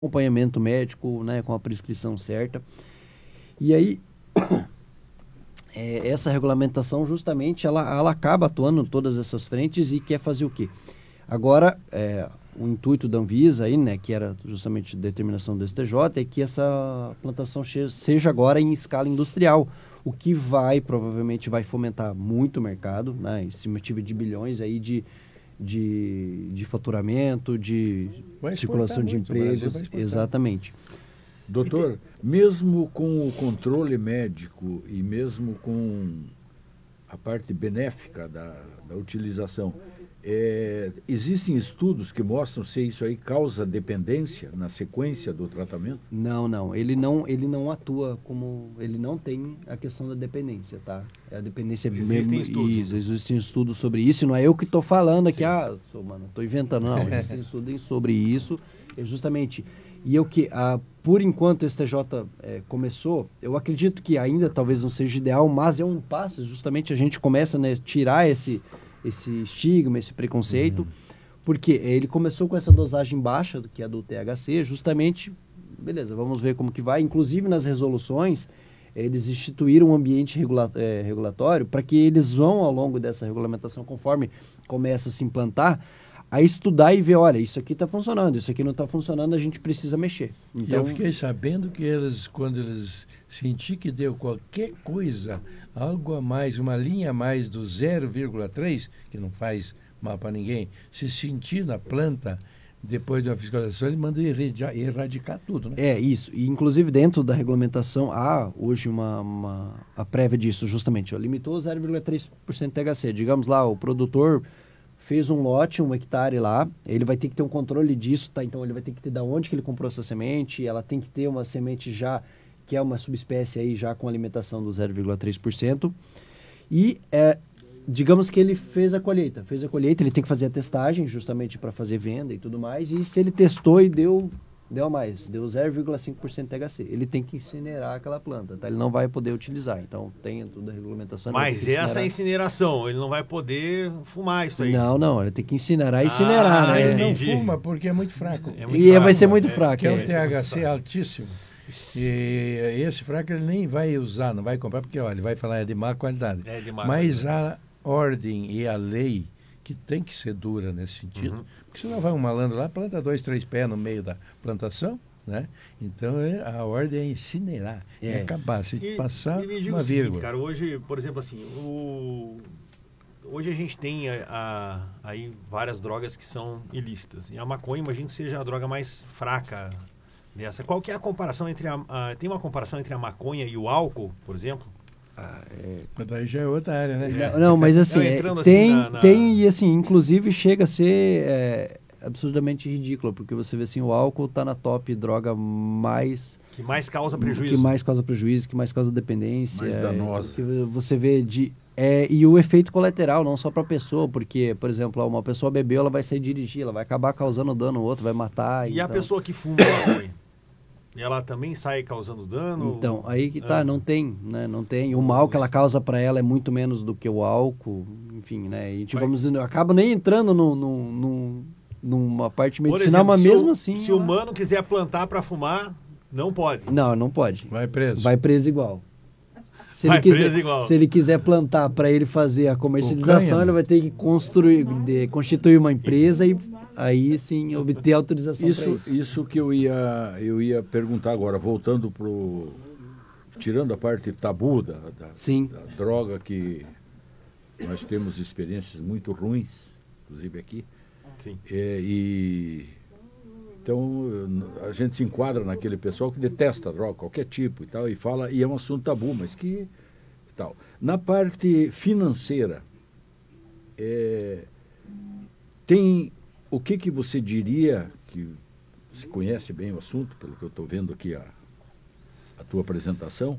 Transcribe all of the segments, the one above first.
acompanhamento médico, né, com a prescrição certa. E aí, essa regulamentação, justamente, ela acaba atuando em todas essas frentes e quer fazer o quê? Agora, o intuito da Anvisa, aí, né, que era justamente a determinação do STJ, é que essa plantação seja agora em escala industrial, o que provavelmente vai fomentar muito o mercado, né, estimativa de bilhões aí de faturamento, de circulação de empregos, exatamente. Doutor, mesmo com o controle médico e mesmo com a parte benéfica da utilização, existem estudos que mostram se isso aí causa dependência na sequência do tratamento? Não. Ele não atua como... Ele não tem a questão da dependência, tá? A dependência existem estudos. Existem estudos sobre isso. Não é eu que estou falando aqui, estou inventando. Não, existem estudos sobre isso. Justamente... E por enquanto, o STJ começou, eu acredito que ainda talvez não seja ideal, mas é um passo, justamente a gente começa, né, tirar esse estigma, esse preconceito, porque ele começou com essa dosagem baixa, que é do THC, justamente, beleza, vamos ver como que vai. Inclusive nas resoluções, eles instituíram um ambiente regulatório para que eles vão, ao longo dessa regulamentação, conforme começa a se implantar, a estudar e ver, olha, isso aqui está funcionando, isso aqui não está funcionando, a gente precisa mexer. Então, eu fiquei sabendo que quando eles sentiram que deu qualquer coisa, algo a mais, uma linha a mais do 0,3, que não faz mal para ninguém, se sentir na planta, depois de uma fiscalização, ele manda erradicar tudo, né? Isso. E, inclusive, dentro da regulamentação, há hoje a prévia disso, justamente. Limitou 0,3% THC. Digamos lá, o produtor fez um lote, 1 hectare lá, ele vai ter que ter um controle disso, tá? Então ele vai ter que ter de onde que ele comprou essa semente, ela tem que ter uma semente já, que é uma subespécie aí já com alimentação do 0,3%. E digamos que ele fez a colheita, ele tem que fazer a testagem justamente para fazer venda e tudo mais, e se ele testou e deu 0,5% THC. Ele tem que incinerar aquela planta, tá? Ele não vai poder utilizar. Então, tem toda a regulamentação. Mas essa incineração, ele não vai poder fumar isso aí. Não, ele tem que incinerar, né? Ele não fuma porque é muito fraco. Vai ser muito fraco. Que é um THC altíssimo. E esse fraco ele nem vai usar, não vai comprar, porque olha, ele vai falar de má qualidade. Mas a ordem e a lei, que tem que ser dura nesse sentido, porque senão vai um malandro lá, planta 2, 3 pés no meio da plantação, né? Então a ordem é incinerar, é acabar, se passar uma vírgula. Cara, hoje, por exemplo, assim, hoje a gente tem aí várias drogas que são ilícitas, e a maconha, imagino que seja a droga mais fraca dessa. Qual que é a comparação entre tem uma comparação entre a maconha e o álcool, por exemplo? Mas daí já é outra área, né? Não, mas assim, tem e assim, inclusive chega a ser absurdamente ridículo, porque você vê assim, o álcool está na top droga que mais causa prejuízo. Que mais causa prejuízo, que mais causa dependência. Mais danosa. Que você vê e o efeito colateral, não só para a pessoa, porque, por exemplo, uma pessoa bebeu, ela vai sair dirigir, ela vai acabar causando dano ao outro, vai matar. E então... a pessoa que fuma maconha? Ela também sai causando dano? Então, aí que tá, não tem, né? Não tem. O mal que ela causa para ela é muito menos do que o álcool, enfim, né? E digamos, acaba nem entrando numa parte medicinal, mas mesmo assim... Se o humano quiser plantar para fumar, não pode. Não pode. Vai preso. Vai preso igual. Se ele quiser plantar para ele fazer a comercialização, ele vai ter que constituir uma empresa e aí sim obter autorização para isso. Isso que eu ia perguntar agora, voltando tirando a parte tabu da droga, que nós temos experiências muito ruins, inclusive aqui. Sim. Então a gente se enquadra naquele pessoal que detesta a droga, qualquer tipo e tal, e é um assunto tabu, mas que tal. Na parte financeira, tem o que você diria, que você conhece bem o assunto, pelo que eu estou vendo aqui a tua apresentação,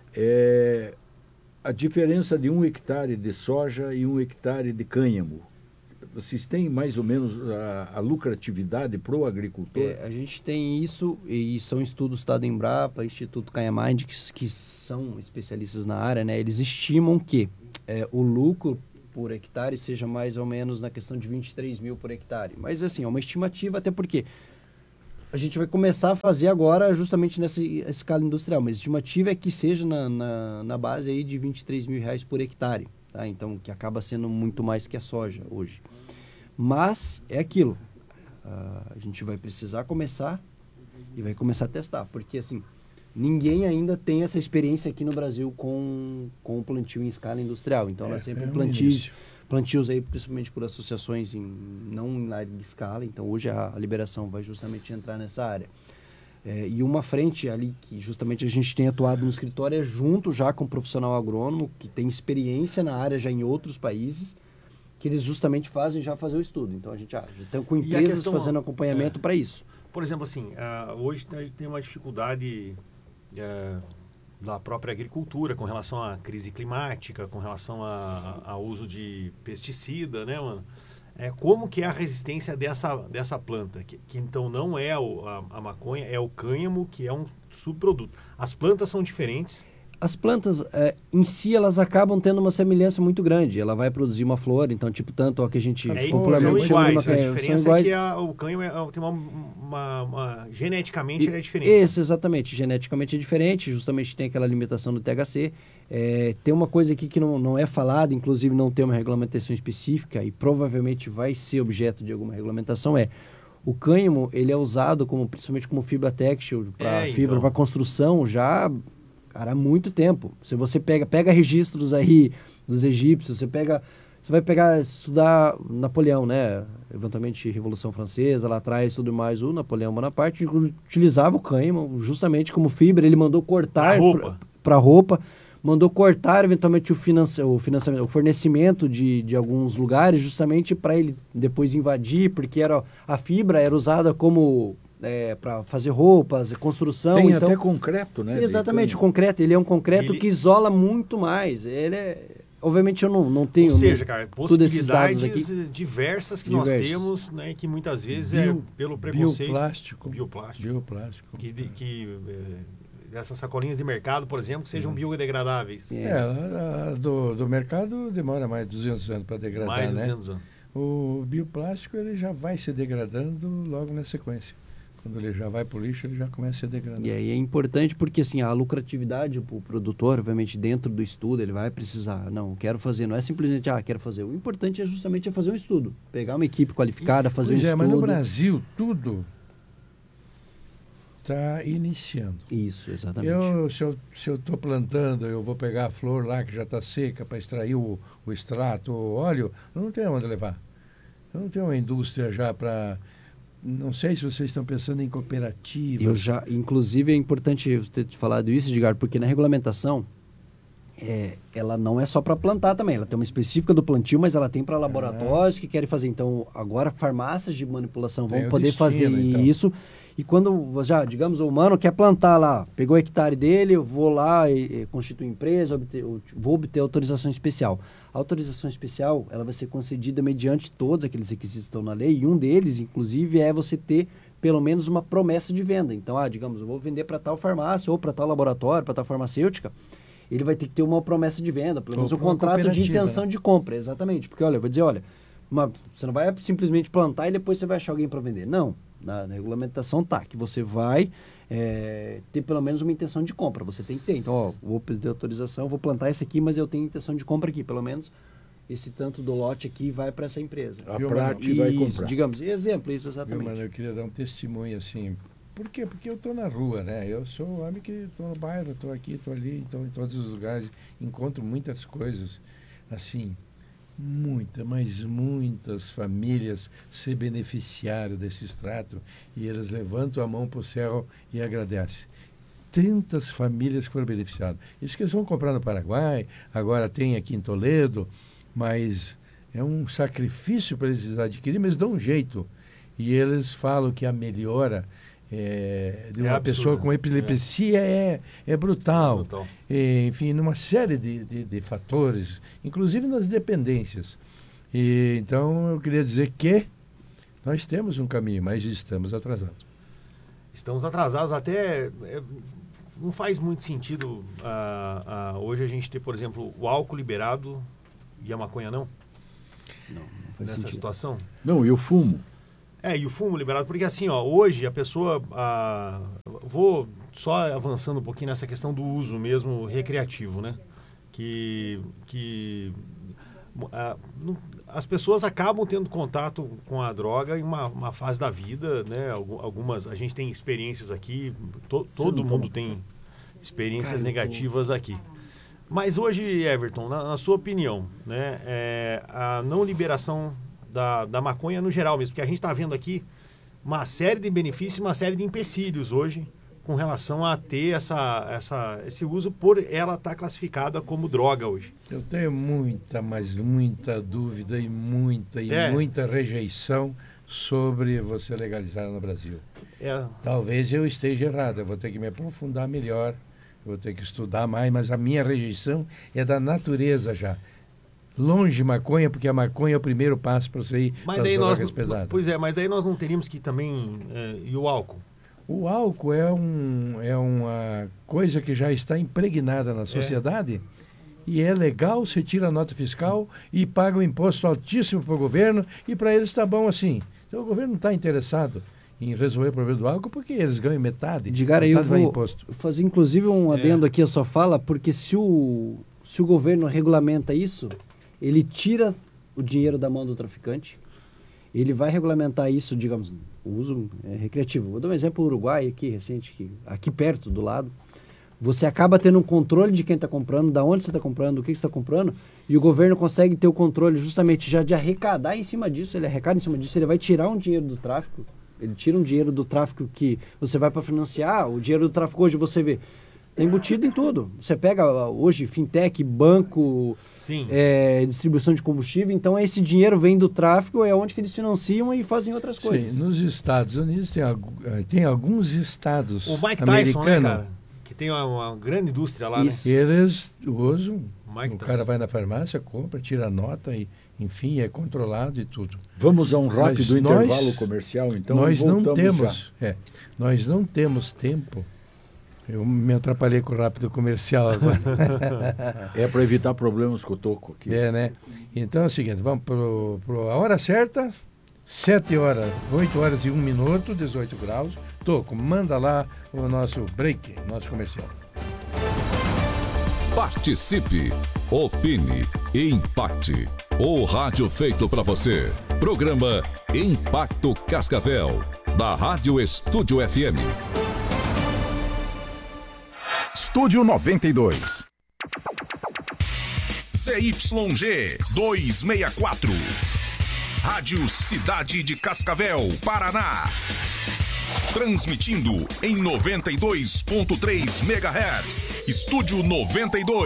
a diferença de 1 hectare de soja e 1 hectare de cânhamo. Vocês têm mais ou menos a lucratividade para o agricultor? A gente tem isso, e são estudos da Embrapa, Instituto Caiamind, que são especialistas na área, né? Eles estimam que o lucro por hectare seja mais ou menos na questão de 23 mil por hectare. Mas assim, é uma estimativa, até porque A gente vai começar a fazer agora justamente nessa escala industrial, mas a estimativa é que seja na base aí de R$23 mil por hectare, tá? Então, que acaba sendo muito mais que a soja hoje. Mas é aquilo, a gente vai precisar começar e vai começar a testar, porque assim, ninguém ainda tem essa experiência aqui no Brasil com o plantio em escala industrial. Então, nós sempre plantios aí, principalmente por associações não em larga escala. Então, hoje a liberação vai justamente entrar nessa área. E uma frente ali que justamente a gente tem atuado no escritório é junto já com um profissional agrônomo que tem experiência na área já em outros países, que eles justamente fazem o estudo. Então, a gente já tem com empresas fazendo acompanhamento para isso. Por exemplo, assim, hoje a gente tem uma dificuldade da própria agricultura com relação à crise climática, com relação ao uso de pesticida, né, mano? Como que é a resistência dessa planta? Que então não é a maconha, é o cânhamo, que é um subproduto. As plantas são diferentes. As plantas, em si, elas acabam tendo uma semelhança muito grande. Ela vai produzir uma flor, então, tipo, tanto a que a gente popularmente chama de maconha. A diferença é que o cânhamo tem geneticamente ele é diferente. Isso, exatamente. Geneticamente é diferente, justamente tem aquela limitação do THC. Tem uma coisa aqui que não é falada, inclusive não tem uma regulamentação específica e provavelmente vai ser objeto de alguma regulamentação, o cânhamo, ele é usado principalmente como fibra têxtil, para construção já... Cara, há muito tempo. Se você pega registros aí dos egípcios, você vai estudar Napoleão, né? Eventualmente Revolução Francesa, lá atrás, tudo mais, o Napoleão Bonaparte utilizava o cânhamo justamente como fibra. Ele mandou cortar para roupa, mandou cortar eventualmente o fornecimento de alguns lugares, justamente para ele depois invadir, porque a fibra era usada como... para fazer roupas, construção. Tem até concreto, né? Exatamente, o concreto. Ele é um concreto que isola muito mais. Obviamente eu não tenho... Ou seja, cara, possibilidades diversas que nós temos, né, que muitas vezes pelo preconceito... Bioplástico. Essas sacolinhas de mercado, por exemplo, que sejam biodegradáveis. Do mercado demora mais de 200 anos para degradar, mais de 200 anos. O bioplástico ele já vai se degradando logo na sequência. Quando ele já vai para o lixo, ele já começa a degradar. E aí é importante porque assim, a lucratividade para o produtor, obviamente, dentro do estudo, ele vai precisar. Não, quero fazer. Não é simplesmente, quero fazer. O importante é justamente fazer um estudo. Pegar uma equipe qualificada, fazer um estudo. Mas no Brasil, tudo está iniciando. Isso, exatamente. Se eu estou plantando, eu vou pegar a flor lá que já está seca para extrair o extrato, o óleo, eu não tenho onde levar. Eu não tenho uma indústria já para... Não sei se vocês estão pensando em cooperativas. Inclusive, é importante ter te falado isso, Edgar, porque na regulamentação, ela não é só para plantar também. Ela tem uma específica do plantio, mas ela tem para laboratórios que querem fazer. Então, agora, farmácias de manipulação vão poder fazer isso. E quando, digamos, o humano quer plantar lá, pegou o hectare dele, eu vou lá e constituo empresa, vou obter autorização especial. A autorização especial, ela vai ser concedida mediante todos aqueles requisitos que estão na lei, e um deles, inclusive, é você ter pelo menos uma promessa de venda. Então, digamos, eu vou vender para tal farmácia, ou para tal laboratório, para tal farmacêutica, ele vai ter que ter uma promessa de venda, pelo menos um contrato de intenção de compra, exatamente. Porque, eu vou dizer, você não vai simplesmente plantar e depois você vai achar alguém para vender. Não. Na regulamentação que você vai ter pelo menos uma intenção de compra. Você tem que ter. Então, vou pedir autorização, vou plantar esse aqui, mas eu tenho intenção de compra aqui. Pelo menos esse tanto do lote aqui vai para essa empresa. A Prati vai comprar. Digamos, exemplo, isso exatamente. Mano, eu queria dar um testemunho assim. Por quê? Porque eu estou na rua, né? Eu sou um homem que estou no bairro, estou aqui, estou ali, estou em todos os lugares. Encontro muitas coisas, assim... muitas famílias se beneficiaram desse extrato e eles levantam a mão para o céu e agradecem. Tantas famílias foram beneficiadas. Isso que eles vão comprar no Paraguai, agora tem aqui em Toledo, mas é um sacrifício para eles adquirirem, mas dão um jeito. E eles falam que a melhora de uma pessoa com epilepsia é brutal. Enfim, numa série de fatores, inclusive nas dependências. Então, eu queria dizer que nós temos um caminho, mas estamos atrasados. Estamos atrasados até... não faz muito sentido hoje a gente ter, por exemplo, o álcool liberado e a maconha não? Não faz nessa sentido. Situação? Não, e o fumo? E o fumo liberado, porque assim, hoje a pessoa... vou só avançando um pouquinho nessa questão do uso mesmo recreativo, né? As pessoas acabam tendo contato com a droga em uma fase da vida, né? Algumas, a gente tem experiências aqui, todo mundo tem experiências negativas aqui. Mas hoje, Everton, na sua opinião, né? A não liberação da maconha no geral mesmo, porque a gente está vendo aqui uma série de benefícios, uma série de empecilhos hoje com relação a ter esse uso por ela estar classificada como droga hoje. Eu tenho muita dúvida e muita rejeição sobre você legalizar no Brasil. Talvez eu esteja errado, eu vou ter que me aprofundar melhor, vou ter que estudar mais, mas a minha rejeição é da natureza já. Longe de maconha, porque a maconha é o primeiro passo para você ir para as drogas pesadas. Pois é, mas daí nós não teríamos que também... e o álcool? O álcool é uma coisa que já está impregnada na sociedade e é legal, você tira a nota fiscal e paga um imposto altíssimo para o governo e para eles está bom assim. Então o governo não está interessado em resolver o problema do álcool porque eles ganham metade. Edgar, eu vou fazer inclusive um adendo aqui à sua fala, porque se o governo regulamenta isso, ele tira o dinheiro da mão do traficante, ele vai regulamentar isso, digamos, o uso recreativo. Vou dar um exemplo, o Uruguai, aqui recente, aqui perto, do lado. Você acaba tendo um controle de quem está comprando, da onde você está comprando, do que você está comprando, e o governo consegue ter o controle justamente já de arrecadar em cima disso, ele arrecada em cima disso, ele vai tirar um dinheiro do tráfico, ele tira um dinheiro do tráfico que você vai para financiar, o dinheiro do tráfico hoje você vê, está embutido em tudo. Você pega hoje fintech, banco, distribuição de combustível, então esse dinheiro vem do tráfico, é onde que eles financiam e fazem outras coisas. Sim, nos Estados Unidos tem alguns estados americanos. O Mike Tyson, né, cara? Que tem uma grande indústria lá, isso. Né? Eles usam, cara vai na farmácia, compra, tira a nota e, enfim, é controlado e tudo. Vamos a um rápido intervalo comercial, então nós não temos tempo. Eu me atrapalhei com o rápido comercial agora. É para evitar problemas com o toco aqui. Né? Então é o seguinte, vamos para a hora certa, 7 horas, 8 horas e 1 minuto, 18 graus. Toco, manda lá o nosso break, nosso comercial. Participe, opine e impacte. O rádio feito para você. Programa Impacto Cascavel, da Rádio Estúdio FM. Estúdio 92. CYG 264. Rádio Cidade de Cascavel, Paraná. Transmitindo em 92.3 MHz. Estúdio 92.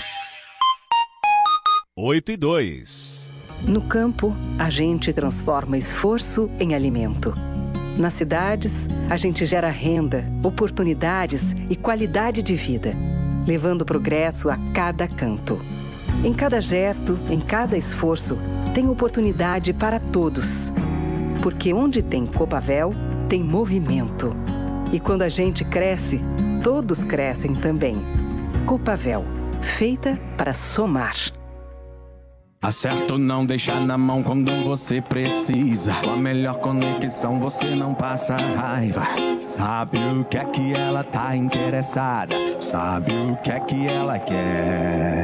8:02. No campo, a gente transforma esforço em alimento. Nas cidades, a gente gera renda, oportunidades e qualidade de vida, levando progresso a cada canto. Em cada gesto, em cada esforço, tem oportunidade para todos. Porque onde tem Copavel, tem movimento. E quando a gente cresce, todos crescem também. Copavel, feita para somar. Acerto não deixa na mão quando você precisa. Com a melhor conexão você não passa raiva. Sabe o que é que ela tá interessada, sabe o que é que ela quer.